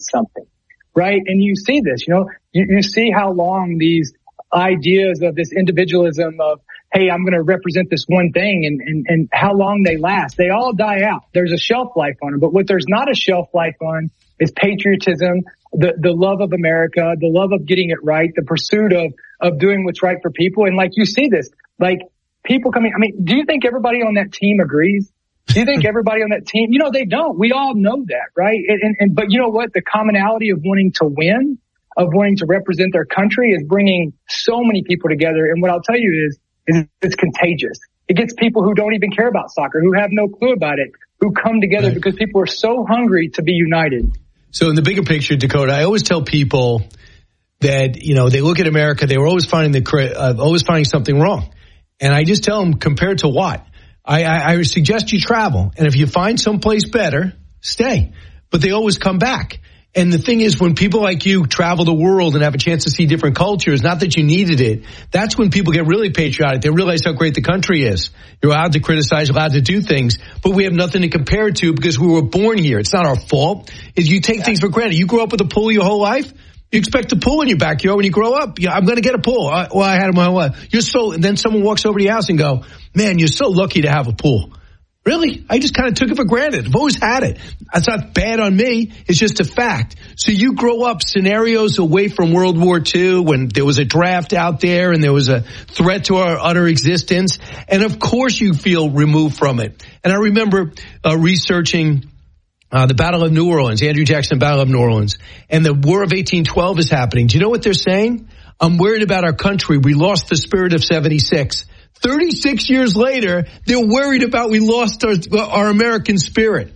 against something, right? And you see this, you see how long these ideas of this individualism of, hey, I'm going to represent this one thing and how long they last. They all die out. There's a shelf life on them. But what there's not a shelf life on is patriotism, the love of America, the love of getting it right, the pursuit of doing what's right for people. And like you see this, like people coming, do you think everybody on that team agrees? Do you think everybody on that team, they don't. We all know that, right? But you know what? The commonality of wanting to win, of wanting to represent their country is bringing so many people together. And what I'll tell you is it's contagious. It gets people who don't even care about soccer, who have no clue about it, who come together because people are so hungry to be united. So in the bigger picture, Dakota, I always tell people that, they look at America, they were always finding something wrong. And I just tell them, compared to what? I suggest you travel. And if you find someplace better, stay. But they always come back. And the thing is, when people like you travel the world and have a chance to see different cultures, not that you needed it, that's when people get really patriotic. They realize how great the country is. You're allowed to criticize, you're allowed to do things, but we have nothing to compare it to because we were born here. It's not our fault. You take things for granted. You grew up with a pool your whole life. You expect a pool in your backyard when you grow up. I'm going to get a pool. I had it my whole life. And then someone walks over to your house and go, man, you're so lucky to have a pool. Really? I just kind of took it for granted. I've always had it. That's not bad on me. It's just a fact. So you grow up scenarios away from World War II when there was a draft out there and there was a threat to our utter existence. And of course you feel removed from it. And I remember researching the Battle of New Orleans, Andrew Jackson Battle of New Orleans. And the War of 1812 is happening. Do you know what they're saying? I'm worried about our country. We lost the spirit of 76. 36 years later, they're worried about we lost our American spirit.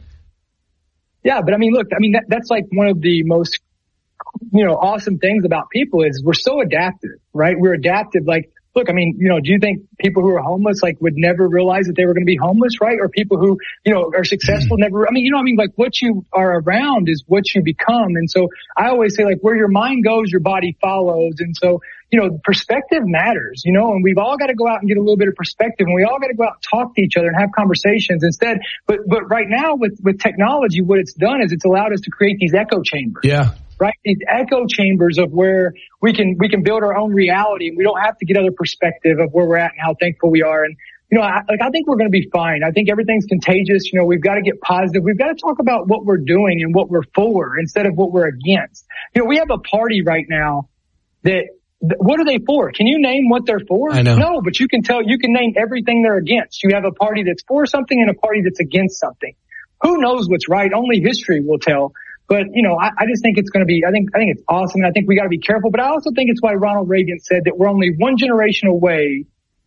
Yeah, but look, that's like one of the most, awesome things about people is we're so adaptive, right? We're adaptive. Like, look, do you think people who are homeless, would never realize that they were going to be homeless, right? Or people who, are successful never, what you are around is what you become. And so I always say, where your mind goes, your body follows. And so, perspective matters, and we've all got to go out and get a little bit of perspective, and we all got to go out and talk to each other and have conversations instead. But right now with technology, what it's done is it's allowed us to create these echo chambers. Yeah. Right? These echo chambers of where we can build our own reality, and we don't have to get other perspective of where we're at and how thankful we are. And, I think we're going to be fine. I think everything's contagious. We've got to get positive. We've got to talk about what we're doing and what we're for instead of what we're against. We have a party right now what are they for? Can you name what they're for? I know. No, but you can name everything they're against. You have a party that's for something and a party that's against something. Who knows what's right? Only history will tell. But, I just think it's going to be, I think it's awesome. And I think we got to be careful. But I also think it's why Ronald Reagan said that we're only one generation away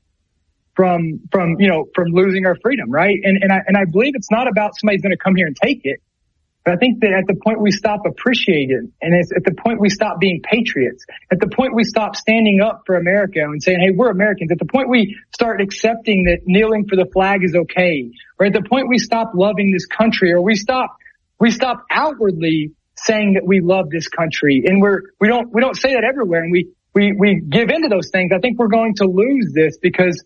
from losing our freedom, right? And I believe it's not about somebody's going to come here and take it. But I think that at the point we stop appreciating, and it's at the point we stop being patriots, at the point we stop standing up for America and saying, hey, we're Americans, at the point we start accepting that kneeling for the flag is okay, or at the point we stop loving this country, or we stop outwardly saying that we love this country, and we don't say that everywhere, and we give into those things. I think we're going to lose this because,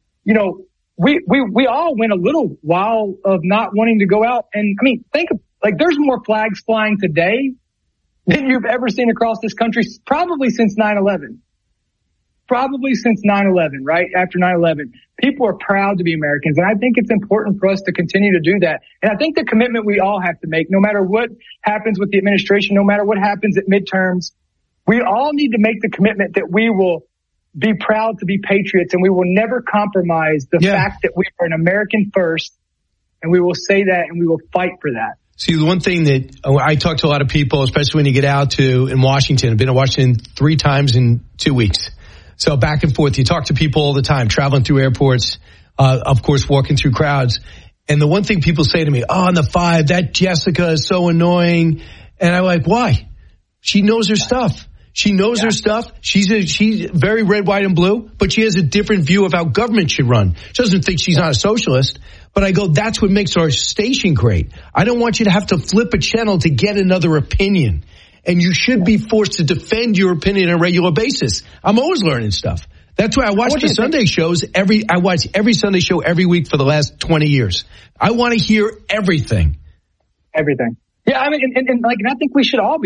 we all went a little while of not wanting to go out and, think of, there's more flags flying today than you've ever seen across this country, probably since 9/11. Probably since 9/11, right? After 9/11. People are proud to be Americans, and I think it's important for us to continue to do that. And I think the commitment we all have to make, no matter what happens with the administration, no matter what happens at midterms, we all need to make the commitment that we will be proud to be patriots, and we will never compromise the fact that we are an American first, and we will say that, and we will fight for that. See, the one thing that I talk to a lot of people, especially when you get out in Washington. I've been in Washington 3 times in 2 weeks. So back and forth, you talk to people all the time, traveling through airports, of course, walking through crowds. And the one thing people say to me, on the 5, that Jessica is so annoying. And I'm like, why? She knows her stuff. She knows her stuff. She's very red, white, and blue, but she has a different view of how government should run. She doesn't think she's not a socialist. But I go, that's what makes our station great. I don't want you to have to flip a channel to get another opinion. And you should be forced to defend your opinion on a regular basis. I'm always learning stuff. That's why I watch the Sunday shows I watch every Sunday show every week for the last 20 years. I want to hear everything. Everything. Yeah, and I think we should all be